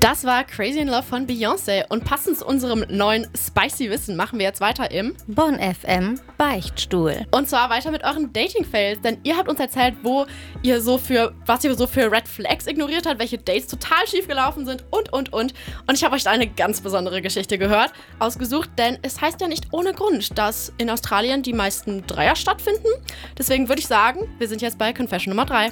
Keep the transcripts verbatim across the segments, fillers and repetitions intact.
Das war Crazy in Love von Beyoncé. Und passend zu unserem neuen Spicy Wissen machen wir jetzt weiter im Bonn F M Beichtstuhl. Und zwar weiter mit euren Dating-Fails, denn ihr habt uns erzählt, wo ihr so für, was ihr so für Red Flags ignoriert habt, welche Dates total schief gelaufen sind und, und, und. Und ich habe euch da eine ganz besondere Geschichte gehört, ausgesucht, denn es heißt ja nicht ohne Grund, dass in Australien die meisten Dreier stattfinden. Deswegen würde ich sagen, wir sind jetzt bei Confession Nummer drei.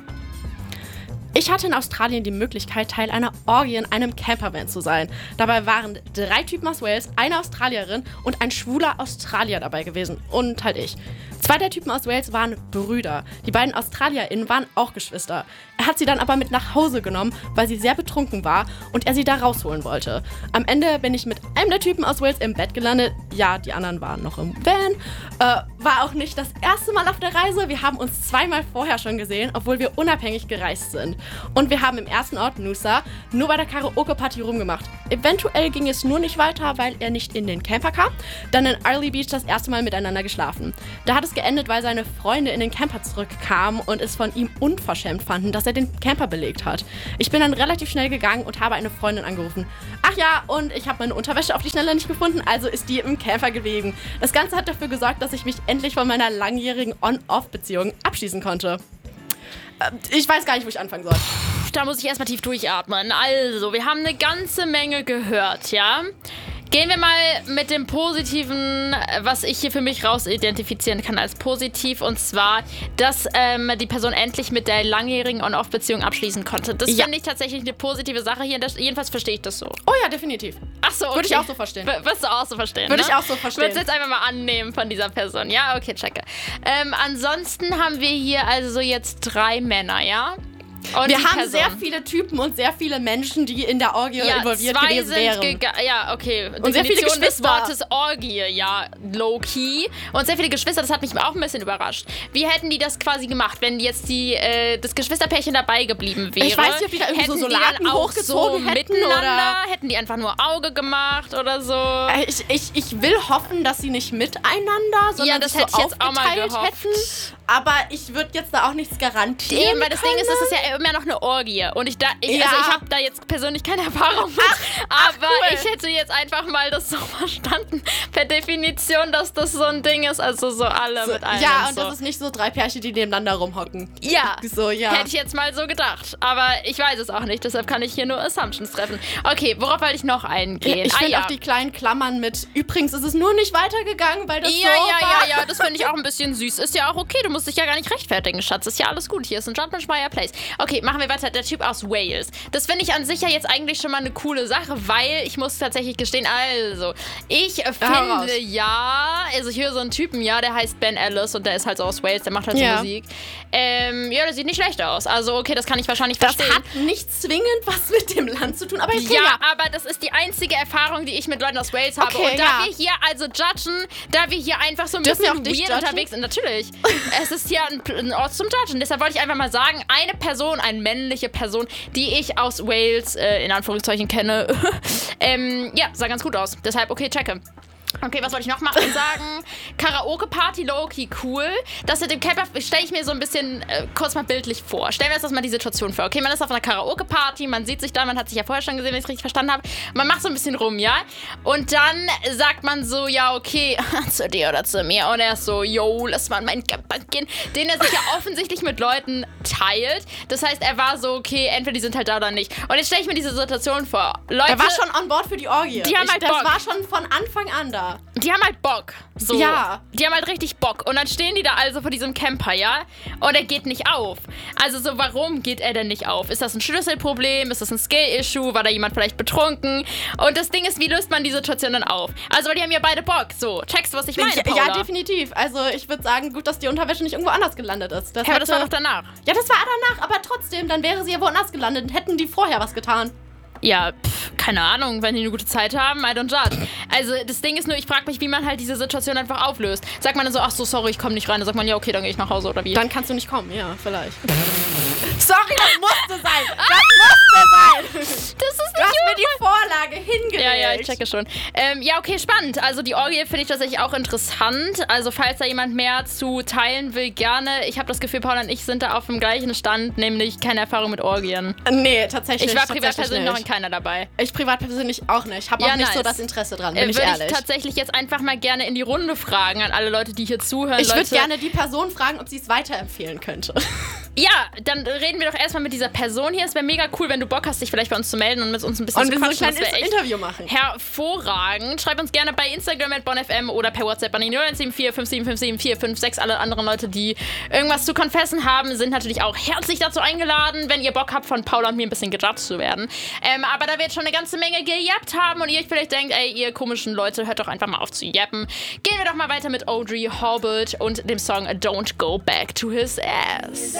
Ich hatte in Australien die Möglichkeit, Teil einer Orgie in einem Campervan zu sein. Dabei waren drei Typen aus Wales, eine Australierin und ein schwuler Australier dabei gewesen. Und halt ich. Zwei der Typen aus Wales waren Brüder. Die beiden AustralierInnen waren auch Geschwister. Er hat sie dann aber mit nach Hause genommen, weil sie sehr betrunken war und er sie da rausholen wollte. Am Ende bin ich mit einem der Typen aus Wales im Bett gelandet. Ja, die anderen waren noch im Van. Äh, war auch nicht das erste Mal auf der Reise. Wir haben uns zweimal vorher schon gesehen, obwohl wir unabhängig gereist sind. Und wir haben im ersten Ort, Noosa, nur bei der Karaoke-Party rumgemacht. Eventuell ging es nur nicht weiter, weil er nicht in den Camper kam. Dann in Arley Beach das erste Mal miteinander geschlafen. Da hat es geendet, weil seine Freunde in den Camper zurückkamen und es von ihm unverschämt fanden, dass er den Camper belegt hat. Ich bin dann relativ schnell gegangen und habe eine Freundin angerufen. Ach ja, und ich habe meine Unterwäsche auf die Schnelle nicht gefunden, also ist die im Camper geblieben. Das Ganze hat dafür gesorgt, dass ich mich endlich von meiner langjährigen On-Off-Beziehung abschließen konnte. Äh, ich weiß gar nicht, wo ich anfangen soll. Da muss ich erstmal tief durchatmen. Also, wir haben eine ganze Menge gehört, ja? Gehen wir mal mit dem Positiven, was ich hier für mich raus identifizieren kann als positiv, und zwar, dass ähm, die Person endlich mit der langjährigen On-Off-Beziehung abschließen konnte. Das ja. finde ich tatsächlich eine positive Sache hier. Jedenfalls verstehe ich das so. Oh ja, definitiv. Ach so, okay. Würde ich auch so verstehen. W- wirst du auch so verstehen, Würde ne? ich auch so verstehen. Würdest du jetzt einfach mal annehmen von dieser Person. Ja, okay, checke. Ähm, ansonsten haben wir hier also jetzt drei Männer, ja? Und wir haben Person. sehr viele Typen und sehr viele Menschen, die in der Orgie ja, involviert zwei gewesen sind wären. Gega- ja, okay. Und sehr viele Definition des Geschwister. Wortes Orgie, ja, low-key. Und sehr viele Geschwister, das hat mich auch ein bisschen überrascht. Wie hätten die das quasi gemacht, wenn jetzt die, äh, das Geschwisterpärchen dabei geblieben wäre? Ich weiß nicht, ob die da irgendwie hätten so die dann Soldaten auch hochgezogen so hätten, miteinander? oder? Hätten die einfach nur Auge gemacht oder so? Äh, Ich, ich, ich will hoffen, dass sie nicht miteinander, sondern Ja, das sich hätte so ich jetzt auch mal aufgeteilt gehofft. hätten. Aber ich würde jetzt da auch nichts garantieren Eben, weil das können. Ding ist, es ist ja immer noch eine Orgie. Und ich da, ich, Ja. also ich habe da jetzt persönlich keine Erfahrung mit. ach, aber cool. ich hätte jetzt einfach mal das so verstanden, per Definition, dass das so ein Ding ist. Also so alle So, mit allen. ja, und und so. das ist nicht so drei Pärchen, die nebeneinander rumhocken. Ja, So, ja. hätte ich jetzt mal so gedacht. Aber ich weiß es auch nicht, deshalb kann ich hier nur Assumptions treffen. Okay, worauf wollte ich noch eingehen? Ich ah, finde ja. auch die kleinen Klammern mit, übrigens ist es nur nicht weitergegangen, weil das Ja, so ja, war. ja, ja, das finde ich auch ein bisschen süß. Ist ja auch okay, du musst dich ja gar nicht rechtfertigen, Schatz. Ist ja alles gut. Hier ist ein Judgment by your place. Okay, machen wir weiter. Der Typ aus Wales. Das finde ich an sich ja jetzt eigentlich schon mal eine coole Sache, weil ich muss tatsächlich gestehen, also, ich raus. finde ja, also ich höre so einen Typen, ja, der heißt Ben Ellis und der ist halt so aus Wales, der macht halt Ja. so Musik. Ähm, ja, der sieht nicht schlecht aus. Also, okay, das kann ich wahrscheinlich Das verstehen. hat nicht zwingend was mit dem Land zu tun, aber ich Ja, aber das ist die einzige Erfahrung, die ich mit Leuten aus Wales habe. Okay, und da ja. wir hier also judgen, da wir hier einfach so ein Dürfen wir bisschen auch dich weird judgen? unterwegs sind, natürlich. Es ist hier ein, ein Ort zum Judgen. Deshalb wollte ich einfach mal sagen, eine Person, eine männliche Person, die ich aus Wales, äh, in Anführungszeichen, kenne, ähm, ja, sah ganz gut aus. Deshalb, okay, checke. Okay, was wollte ich noch mal sagen? Karaoke-Party, low-key, cool. Das mit dem Camper stelle ich mir so ein bisschen äh, kurz mal bildlich vor. Stellen wir uns das mal die Situation vor. Okay, man ist auf einer Karaoke-Party, man sieht sich da, man hat sich ja vorher schon gesehen, wenn ich es richtig verstanden habe. Man macht so ein bisschen rum, ja? Und dann sagt man so, ja, okay, zu dir oder zu mir. Und er ist so, yo, lass mal in meinen Camper gehen. Den er sich ja offensichtlich mit Leuten teilt. Das heißt, er war so, okay, entweder die sind halt da oder nicht. Und jetzt stelle ich mir diese Situation vor. Leute, Er war schon on board für die Orgie. Die haben ich, halt das Bock. war schon von Anfang an da. Die haben halt Bock. So. Ja. Die haben halt richtig Bock. Und dann stehen die da also vor diesem Camper, ja? Und er geht nicht auf. Also so, warum geht er denn nicht auf? Ist das ein Schlüsselproblem? Ist das ein Skill-Issue? War da jemand vielleicht betrunken? Und das Ding ist, wie löst man die Situation dann auf? Also, weil die haben ja beide Bock. So, checkst du, was ich meine, Ja, Paula? ja, definitiv. Also ich würde sagen, gut, dass die Unterwäsche nicht irgendwo anders gelandet ist. Das Ja, aber das war hätte- doch danach. Ja, das war danach, aber trotzdem, dann wäre sie ja woanders gelandet. Hätten die vorher was getan. Ja, pff, keine Ahnung, wenn die eine gute Zeit haben, I don't judge. Also das Ding ist nur, ich frage mich, wie man halt diese Situation einfach auflöst. Sagt man dann so, ach so, sorry, ich komme nicht rein. Dann sagt man, ja, okay, dann gehe ich nach Hause oder wie? Dann kannst du nicht kommen, ja, vielleicht. Sorry, das musste sein. Das musste sein. das ist Du hast mir die Vorlage Frage hingelegt. Ja, ja, ich checke schon. Ähm, ja, okay, spannend. Also die Orgie finde ich tatsächlich auch interessant. Also falls da jemand mehr zu teilen will, gerne. Ich habe das Gefühl, Paula und ich sind da auf dem gleichen Stand, nämlich keine Erfahrung mit Orgien. Nee, tatsächlich Ich war privat tatsächlich persönlich nicht. noch in keiner dabei. Ich privat persönlich auch nicht. Ich habe Ja, auch nicht nice. so das Interesse dran, bin Äh, ich würde ehrlich. ich tatsächlich jetzt einfach mal gerne in die Runde fragen an alle Leute, die hier zuhören. Ich würde Leute, gerne die Person fragen, ob sie es weiterempfehlen könnte. Ja, dann reden wir doch erstmal mit dieser Person hier. Es wäre mega cool, wenn du Bock hast, dich vielleicht bei uns zu melden und mit uns ein bisschen Und zu wir so ein quatschen. Das kleines wäre echt Interview machen. hervorragend. Schreib uns gerne bei Instagram at bonfm oder per WhatsApp an die null eins sieben vier fünf sieben fünf sieben vier fünf sechs. Alle anderen Leute, die irgendwas zu confessen haben, sind natürlich auch herzlich dazu eingeladen, wenn ihr Bock habt, von Paula und mir ein bisschen gejudged zu werden. Ähm, aber da wir jetzt schon eine ganze Menge gejappt haben und ihr euch vielleicht denkt, ey, ihr komischen Leute, hört doch einfach mal auf zu jappen, gehen wir doch mal weiter mit Audrey Hobart und dem Song Don't Go Back to His Ass.